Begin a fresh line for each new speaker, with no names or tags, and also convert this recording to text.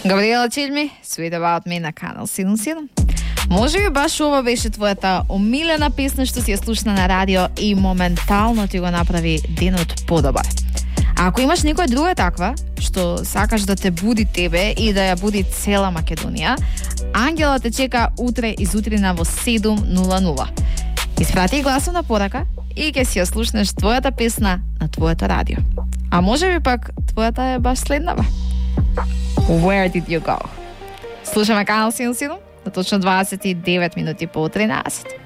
Габриела Чилми, Sweet About Me на Канал 77. Може би баш ова беше твојата омилена песна што си ја слушна на радио и моментално ти го направи денот подобар. А ако имаш некоја друга таква, што сакаш да те буди тебе и да ја буди цела Македонија, Ангела те чека утре изутрина во 7:00. Испрати гласовна порака и ќе си ја слушнеш твојата песна на твоето радио. А може би пак твојата е баш следнава. Where did you go? Слушаме Канал 77 на точно 29 минути по 13.